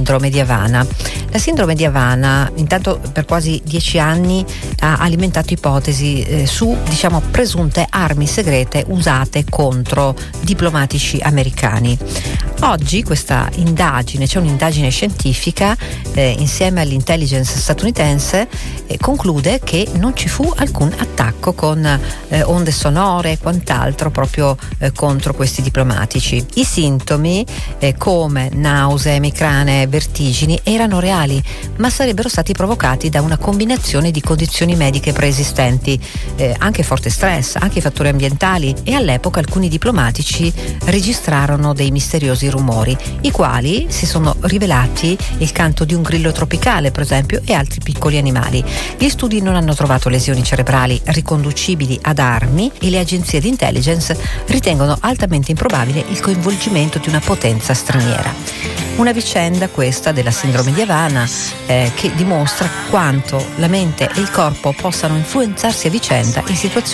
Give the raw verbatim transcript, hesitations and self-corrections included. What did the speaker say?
sindrome di Havana. La sindrome di Havana, intanto, per quasi dieci anni ha alimentato ipotesi eh, su, diciamo, presunte armi segrete usate contro diplomatici americani. Oggi questa indagine, c'è un'indagine scientifica eh, insieme all'intelligence statunitense, eh, conclude che non ci fu alcun attacco con eh, onde sonore e quant'altro proprio eh, contro questi diplomatici. I sintomi eh, come nausea, emicranie, vertigini erano reali, ma sarebbero stati provocati da una combinazione di condizioni mediche preesistenti, eh, anche forte stress, anche fattori ambientali, e all'epoca alcuni diplomatici registrarono dei misteriosi rumori, i quali si sono rivelati il canto di un grillo tropicale, per esempio, e altri piccoli animali. Gli studi non hanno trovato lesioni cerebrali riconducibili ad armi e le agenzie di intelligence ritengono altamente improbabile il coinvolgimento di una potenza straniera. Una vicenda, questa della sindrome di Havana, eh, che dimostra quanto la mente e il corpo possano influenzarsi a vicenda in situazioni